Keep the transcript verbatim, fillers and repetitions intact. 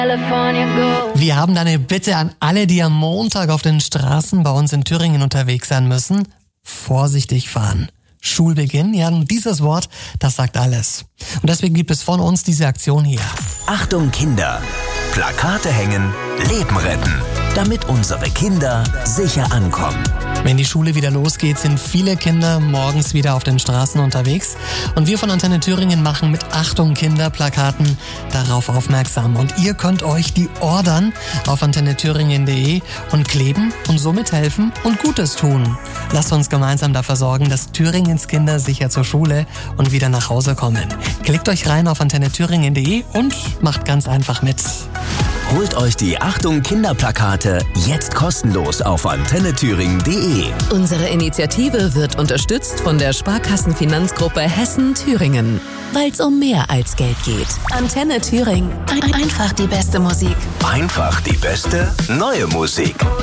Wir haben da eine Bitte an alle, die am Montag auf den Straßen bei uns in Thüringen unterwegs sein müssen. Vorsichtig fahren. Schulbeginn, ja, dieses Wort, das sagt alles. Und deswegen gibt es von uns diese Aktion hier. Achtung Kinder! Plakate hängen, Leben retten, damit unsere Kinder sicher ankommen. Wenn die Schule wieder losgeht, sind viele Kinder morgens wieder auf den Straßen unterwegs. Und wir von Antenne Thüringen machen mit Achtung Kinder Plakaten darauf aufmerksam. Und ihr könnt euch die ordern auf antenne thüringen punkt de und kleben und somit helfen und Gutes tun. Lasst uns gemeinsam dafür sorgen, dass Thüringens Kinder sicher zur Schule und wieder nach Hause kommen. Klickt euch rein auf antenne thüringen punkt de und macht ganz einfach mit. Holt euch die Achtung Kinderplakate jetzt kostenlos auf antenne thüringen punkt de. Unsere Initiative wird unterstützt von der Sparkassenfinanzgruppe Hessen-Thüringen. Weil es um mehr als Geld geht. Antenne Thüringen. Einfach die beste Musik. Einfach die beste neue Musik.